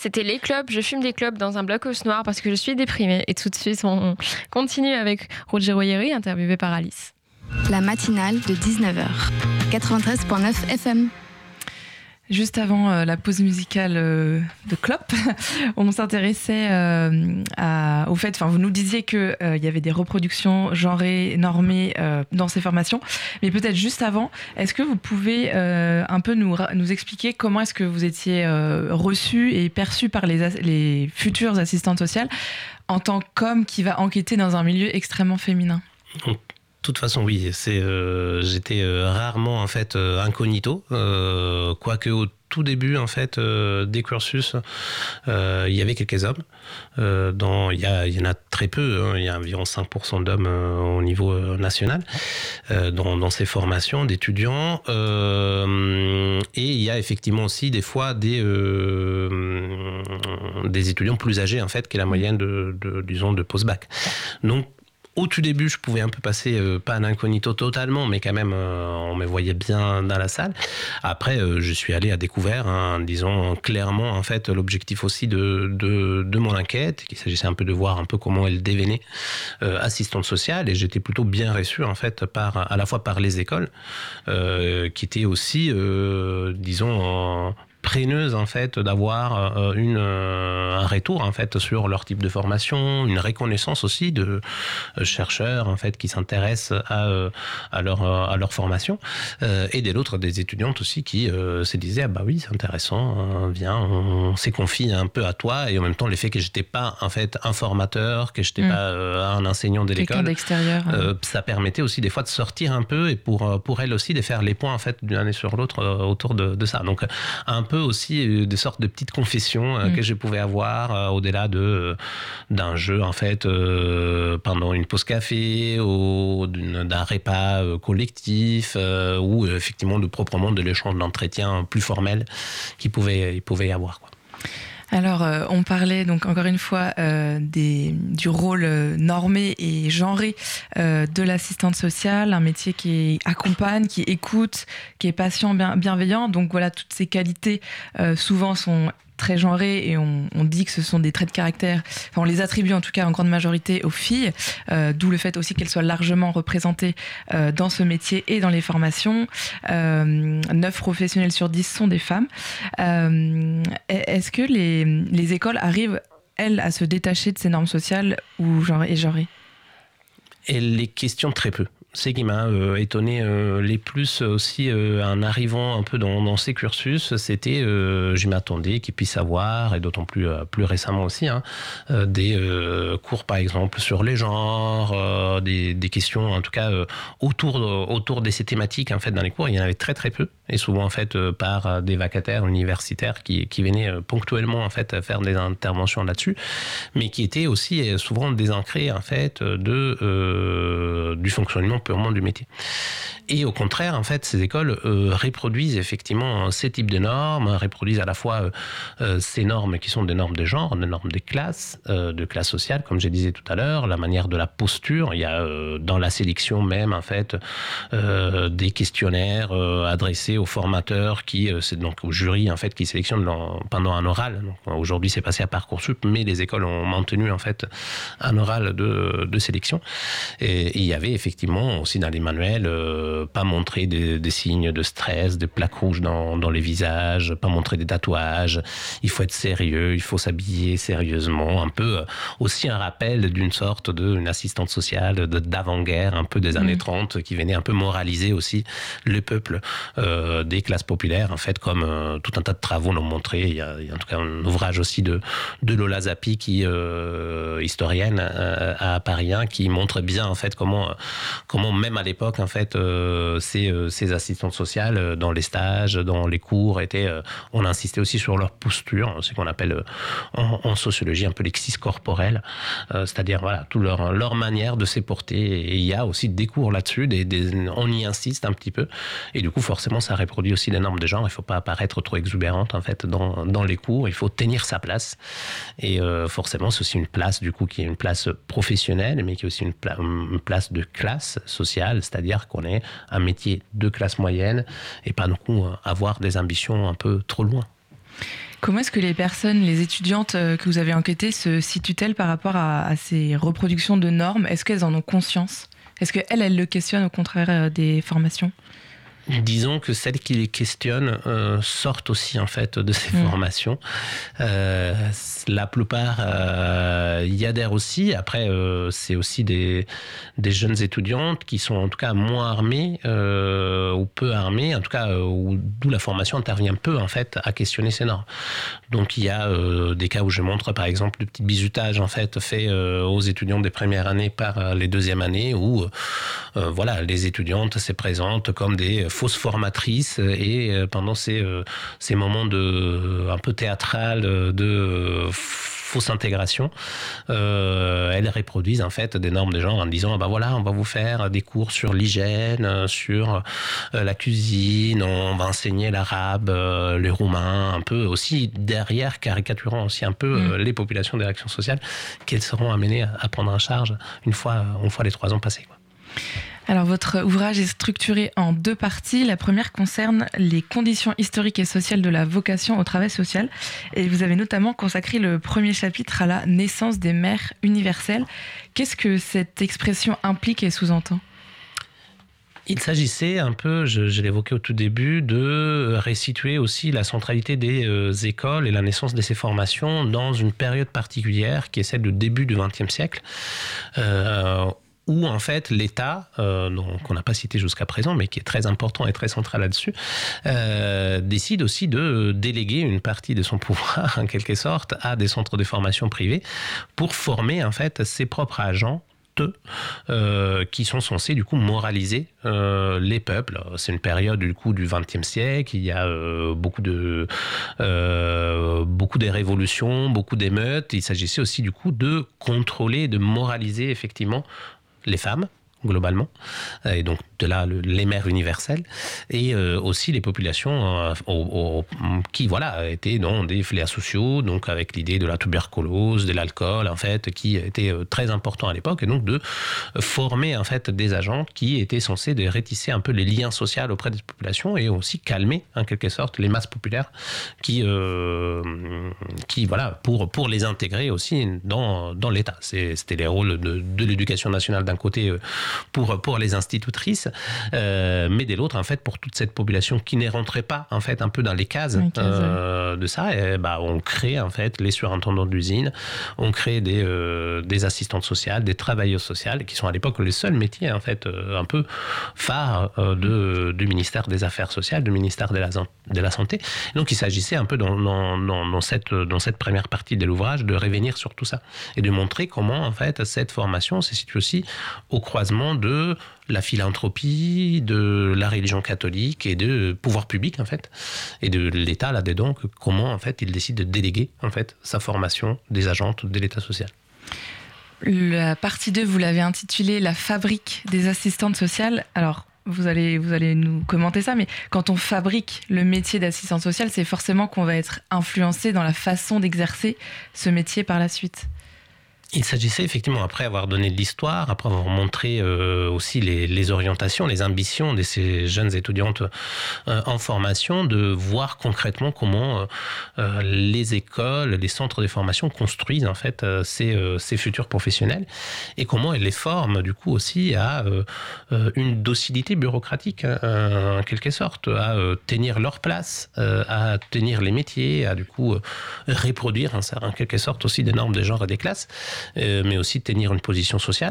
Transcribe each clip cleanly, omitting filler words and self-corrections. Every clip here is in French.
C'était les clopes. Je fume des clopes dans un bloc-haus noir parce que je suis déprimée. Et tout de suite, on continue avec Ruggiero Ieri, interviewé par Alice. La matinale de 19h, 93.9 FM. Juste avant la pause musicale de Clope, on s'intéressait au fait, vous nous disiez qu'il y avait des reproductions genrées, normées dans ces formations, mais peut-être juste avant, est-ce que vous pouvez un peu nous expliquer comment est-ce que vous étiez reçu et perçu par les futures assistantes sociales en tant qu'homme qui va enquêter dans un milieu extrêmement féminin ? De toute façon, oui, j'étais rarement en fait incognito, quoique au tout début en fait des cursus, il y avait quelques hommes. Il y en a très peu, il y a environ 5% d'hommes au niveau national dans ces formations d'étudiants. Et il y a effectivement aussi des fois des étudiants plus âgés en fait que la moyenne de post-bac. Donc au tout début, je pouvais un peu passer, pas un incognito totalement, mais quand même, on me voyait bien dans la salle. Après, je suis allé à découvert, disons clairement, en fait, l'objectif aussi de mon enquête, qu'il s'agissait un peu de voir un peu comment elle dévenait assistante sociale, et j'étais plutôt bien reçu, en fait, à la fois par les écoles, qui étaient aussi, disons, preneuses en fait d'avoir un retour en fait sur leur type de formation, une reconnaissance aussi de chercheurs en fait qui s'intéressent à leur formation, et de l'autre des étudiantes aussi qui se disaient ah bah oui c'est intéressant, viens on s'est confié un peu à toi, et en même temps le fait que j'étais pas en fait un formateur, que j'étais pas un enseignant de l'école, d'extérieur, ça permettait aussi des fois de sortir un peu, et pour elle aussi de faire les points en fait d'une année sur l'autre autour de ça. Donc un peu aussi des sortes de petites confessions que je pouvais avoir au-delà d'un jeu en fait pendant une pause café ou d'un repas collectif ou effectivement proprement de l'échange d'entretien plus formel il pouvait y avoir quoi. Alors, on parlait donc encore une fois du rôle normé et genré de l'assistante sociale, un métier qui accompagne, qui écoute, qui est patient, bienveillant. Donc voilà, toutes ces qualités souvent sont très genrées, et on dit que ce sont des traits de caractère, on les attribue en tout cas en grande majorité aux filles, d'où le fait aussi qu'elles soient largement représentées dans ce métier et dans les formations. 9 professionnels sur 10 sont des femmes. Est-ce que les écoles arrivent, elles, à se détacher de ces normes sociales ou genrées ? Et les questions très peu. C'est qui m'a étonné les plus aussi en arrivant un peu dans ces cursus, c'était, je m'attendais qu'ils puissent avoir, et d'autant plus récemment aussi, des cours par exemple sur les genres, des questions en tout cas autour de ces thématiques en fait dans les cours. Il y en avait très très peu, et souvent en fait par des vacataires universitaires qui venaient ponctuellement en fait faire des interventions là-dessus, mais qui étaient aussi souvent désancrés en fait du fonctionnement purement du métier. Et au contraire, en fait, ces écoles reproduisent effectivement ces types de normes, reproduisent à la fois ces normes qui sont des normes de genre, des normes de classe sociale, comme je disais tout à l'heure, la manière de la posture. Il y a dans la sélection même, en fait, des questionnaires adressés aux formateurs c'est donc au jury, en fait, qui sélectionne pendant un oral. Donc, aujourd'hui, c'est passé à Parcoursup, mais les écoles ont maintenu, en fait, un oral de sélection. Et il y avait effectivement aussi dans les manuels pas montrer des signes de stress, des plaques rouges dans les visages, pas montrer des tatouages, il faut être sérieux, il faut s'habiller sérieusement, un peu aussi un rappel d'une sorte d'une assistante sociale d'avant-guerre, un peu des années 30, qui venait un peu moraliser aussi le peuple des classes populaires, en fait, comme tout un tas de travaux l'ont montré. Il y a en tout cas un ouvrage aussi de Lola Zappi, qui historienne à Paris 1, qui montre bien en fait comment même à l'époque en fait ces assistantes sociales dans les stages, dans les cours on insistait aussi sur leur posture, ce qu'on appelle en sociologie un peu l'exis corporel, c'est-à-dire voilà toute leur manière de se porter, et il y a aussi des cours là-dessus, on y insiste un petit peu, et du coup forcément ça reproduit aussi des normes de genre. Il faut pas apparaître trop exubérante en fait dans les cours, il faut tenir sa place, et forcément c'est aussi une place du coup qui est une place professionnelle, mais qui est aussi une place de classe sociale, c'est-à-dire qu'on est un métier de classe moyenne et pas non plus avoir des ambitions un peu trop loin. Comment est-ce que les personnes, les étudiantes que vous avez enquêtées se situent-elles par rapport à ces reproductions de normes ? Est-ce qu'elles en ont conscience ? Est-ce qu'elles le questionnent au contraire des formations ? Disons que celles qui les questionnent sortent aussi en fait de ces formations. La plupart y adhèrent aussi. Après, c'est aussi des jeunes étudiantes qui sont en tout cas moins armées ou peu armées, en tout cas d'où la formation intervient peu en fait à questionner ces normes. Donc il y a des cas où je montre par exemple le petit bizutage en fait fait aux étudiantes des premières années par les deuxièmes années où voilà, les étudiantes se présentent comme des fausses formatrices et pendant ces moments un peu théâtral de fausse intégration, elles reproduisent en fait des normes de genre en disant bah voilà, on va vous faire des cours sur l'hygiène, sur la cuisine, on va enseigner l'arabe, le roumain, un peu aussi derrière caricaturant aussi un peu les populations des réactions sociales qu'elles seront amenées à prendre en charge une fois les 3 ans passés, quoi. Alors, votre ouvrage est structuré en 2 parties. La première concerne les conditions historiques et sociales de la vocation au travail social. Et vous avez notamment consacré le premier chapitre à la naissance des mères universelles. Qu'est-ce que cette expression implique et sous-entend ? Il s'agissait un peu, je l'évoquais au tout début, de restituer aussi la centralité des écoles et la naissance de ces formations dans une période particulière qui est celle du début du XXe siècle. Où en fait l'État, qu'on n'a pas cité jusqu'à présent, mais qui est très important et très central là-dessus, décide aussi de déléguer une partie de son pouvoir, en quelque sorte, à des centres de formation privés pour former en fait ses propres agents qui sont censés du coup moraliser les peuples. C'est une période du coup du XXe siècle. Il y a beaucoup de révolutions, beaucoup d'émeutes. Il s'agissait aussi du coup de contrôler, de moraliser effectivement les femmes, globalement, et donc de là les mères universelles, et aussi les populations qui voilà étaient dans des fléaux sociaux, donc avec l'idée de la tuberculose, de l'alcool en fait, qui était très important à l'époque, et donc de former en fait des agents qui étaient censés de rétisser un peu les liens sociaux auprès des populations et aussi calmer en quelque sorte les masses populaires qui voilà pour les intégrer aussi dans l'État. C'était les rôles de l'éducation nationale d'un côté pour les institutrices, mais de l'autre en fait pour toute cette population qui ne rentrait pas en fait un peu dans les cases de ça, et on crée en fait les surintendants d'usine, on crée des assistantes sociales, des travailleuses sociales qui sont à l'époque les seuls métiers en fait un peu phares du ministère des Affaires sociales, du ministère de la Santé. Donc il s'agissait un peu dans cette première partie de l'ouvrage de revenir sur tout ça et de montrer comment en fait cette formation se situe aussi au croisement de la philanthropie, de la religion catholique et de pouvoir public en fait, et de l'État là-dedans, comment en fait il décide de déléguer en fait sa formation des agentes de l'État social. La partie 2, vous l'avez intitulée « La fabrique des assistantes sociales ». Alors, vous allez nous commenter ça, mais quand on fabrique le métier d'assistante sociale, c'est forcément qu'on va être influencé dans la façon d'exercer ce métier par la suite. Il s'agissait effectivement, après avoir donné de l'histoire, après avoir montré aussi les orientations, les ambitions de ces jeunes étudiantes en formation, de voir concrètement comment les écoles, les centres de formation construisent en fait ces futurs professionnels et comment elles les forment du coup aussi à une docilité bureaucratique en quelque sorte, à tenir leur place, à tenir les métiers, à du coup reproduire en quelque sorte aussi des normes de genre et des classes. Mais aussi tenir une position sociale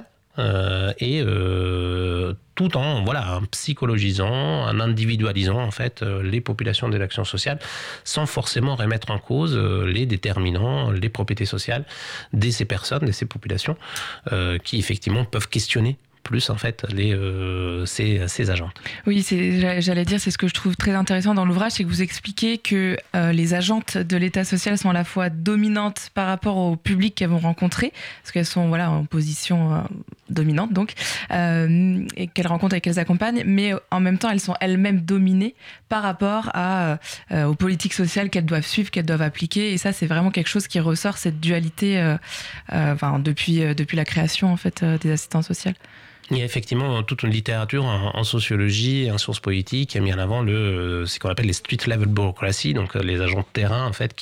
tout en psychologisant, en individualisant en fait les populations de l'action sociale sans forcément remettre en cause les déterminants, les propriétés sociales de ces personnes, de ces populations qui effectivement peuvent questionner plus en fait ces agentes. Oui, j'allais dire, c'est ce que je trouve très intéressant dans l'ouvrage, c'est que vous expliquez que les agentes de l'État social sont à la fois dominantes par rapport au public qu'elles vont rencontrer, parce qu'elles sont en position dominante donc, et qu'elles rencontrent et qu'elles accompagnent, mais en même temps elles sont elles-mêmes dominées par rapport aux politiques sociales qu'elles doivent suivre, qu'elles doivent appliquer, et ça c'est vraiment quelque chose qui ressort, cette dualité depuis la création en fait des assistantes sociales. Il y a effectivement toute une littérature en sociologie et en sciences politiques qui a mis en avant ce qu'on appelle les street level bureaucracy, donc les agents de terrain en fait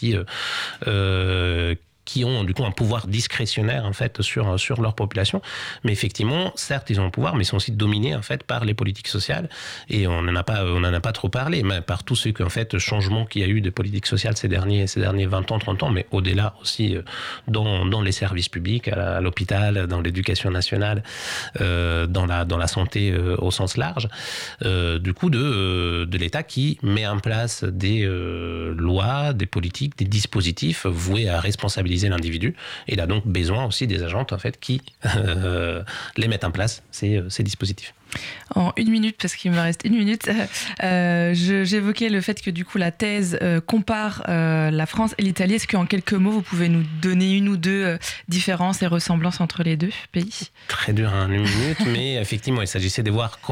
qui ont du coup un pouvoir discrétionnaire en fait sur leur population, mais effectivement certes ils ont un pouvoir, mais ils sont aussi dominés en fait par les politiques sociales, et on n'en a pas trop parlé, mais par tous ceux changements qu'il y a eu des politiques sociales ces derniers 20 ans, 30 ans, mais au-delà aussi dans les services publics, à l'hôpital, dans l'éducation nationale, dans la santé au sens large, du coup de l'État qui met en place des lois, des politiques, des dispositifs voués à responsabiliser l'individu. Et il a donc besoin aussi des agentes en fait qui les mettent en place, ces dispositifs. En 1 minute, parce qu'il me reste 1 minute, j'évoquais le fait que du coup la thèse compare la France et l'Italie. Est-ce qu'en quelques mots, vous pouvez nous donner 1 ou 2 différences et ressemblances entre les deux pays ? Très dur en 1 minute, mais effectivement, il s'agissait de voir